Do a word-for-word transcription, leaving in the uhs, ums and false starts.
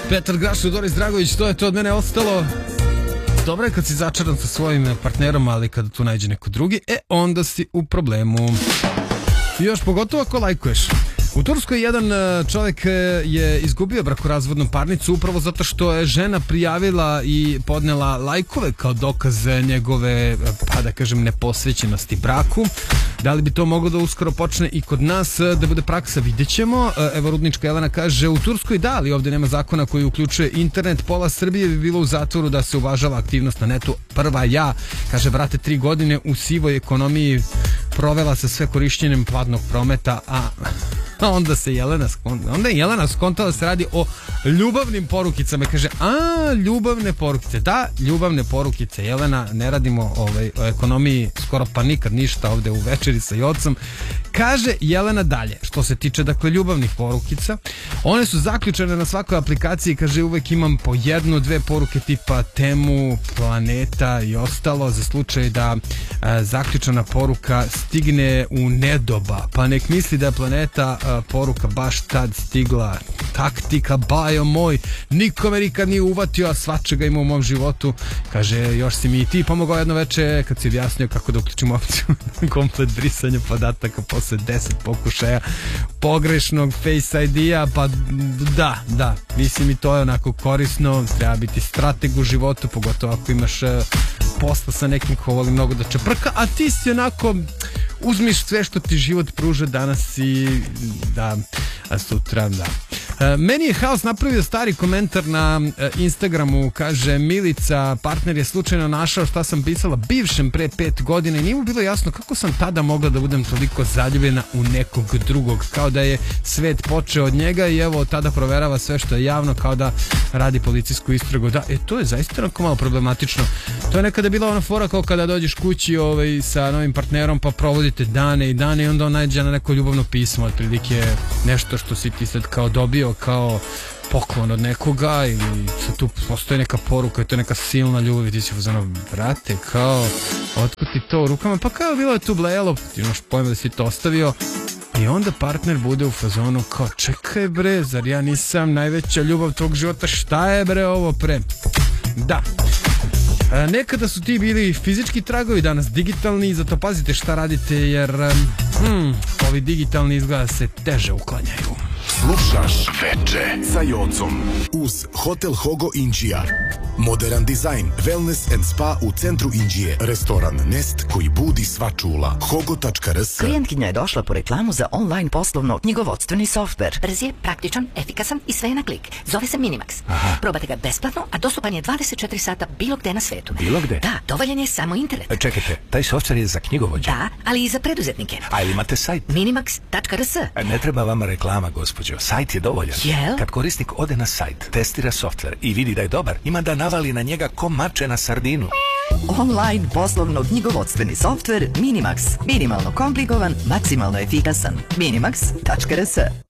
Petar Grašo, Doris Dragović, to je to od mene ostalo. Dobro je kad si začaran sa svojim partnerom, ali kada tu nađe neko drugi, e onda si u problemu. I još pogotovo ako lajkuješ. U Turskoj jedan čovjek je izgubio brakorazvodnu parnicu upravo zato što je žena prijavila i podnela lajkove kao dokaz njegove, pa da kažem, neposvećenosti braku. Da li bi to moglo da uskoro počne i kod nas da bude praksa, vidjet ćemo. Evo, Rudnička Jelena kaže, u Turskoj da, ali ovdje nema zakona koji uključuje internet. Pola Srbije bi bilo u zatvoru da se uvažava aktivnost na netu. Prva ja, kaže, brate, tri godine u sivoj ekonomiji provela sa sve korišćenjem platnog prometa, a onda se Jelena onda je Jelena skontala da se radi o ljubavnim porukicama. Kaže, a, ljubavne porukice. Da, ljubavne porukice, Jelena, ne radimo ovaj, o ekonomiji skoro pa nikad ništa ovdje u večeri sa Jocom. Kaže Jelena dalje, što se tiče, dakle, ljubavnih porukica, one su zaključene na svakoj aplikaciji. Kaže, uvek imam po jednu, dve poruke tipa temu, planeta i ostalo, za slučaj da a, zaključena poruka stigne u nedoba, pa nek misli da je planeta a, poruka baš tad stigla. Taktika, bajo moj, nikome nikad nije uvatio, a svačega ima u mom životu. Kaže, još si mi i ti pomogao jedno veče kad si objasnio kako da uključim opciju komplet brisanja podataka posle deset pokušaja pogrešnog Face I D-a. Pa da, da, mislim i to je onako korisno, treba biti strateg u životu, pogotovo ako imaš posla sa nekim ko voli mnogo da čeprka, a ti si onako uzmiš sve što ti život pruža danas i da, a sutra da. E, meni je Haos napravio stari komentar na e, Instagramu, kaže, Milica, partner je slučajno našao šta sam pisala bivšem pre pet godina i nije mu bilo jasno kako sam tada mogla da budem toliko zaljubljena u nekog drugog, kao da je svet počeo od njega i evo tada proverava sve što je javno, kao da radi policijsku istragu. Da, e, to je zaista onako malo problematično. To je nekada bila ona fora kao kada dođeš kući ovaj, sa novim partnerom pa provodite dane i dane i onda on nađe na neko ljubavno pismo, otprilike nešto što si ti sad kao dobio kao poklon od nekoga ili sad tu postoji neka poruka i to je neka silna ljubav i ti si uzano, brate, kao otkud ti to u rukama, pa kao bilo je tu blejalo, ti imaš pojma da si to ostavio i onda partner bude u fazonu kao, čekaj bre, zar ja nisam najveća ljubav tvog života, šta je bre ovo pre? Da. E, nekada su ti bili fizički tragovi, danas digitalni, zato pazite šta radite jer hmm, ovi digitalni izgleda se teže uklanjaju. Slušaš Veče sa Jocom uz Hotel Hogo Inđija. Modern dizajn, wellness and spa u centru Inđije. Restoran Nest koji budi sva čula. hogo tačka r s. Klijentkinja je došla po reklamu za online poslovno knjigovodstveni softver. Brz je, praktičan, efikasan i sve je na klik. Zove se Minimax. Aha. Probate ga besplatno, a dostupan je dvadeset četiri sata bilo gde na svetu. Bilo gde? Da, dovoljan je samo internet. E, čekajte, taj softver je za knjigovođe? Da, ali i za preduzetnike. A ili imate sajt? Minimax tačka r s. E, ne treba vama reklama, gospođo. Sajt je dovoljan. Jel? Kad korisnik ode na sajt, testira softver i vidi da je dobar, ima da navali na njega ko mače na sardinu. Online poslovno knjigovodstveni softver Minimax. Minimalno komplikovan, maksimalno efikasan. Minimax tačka r s.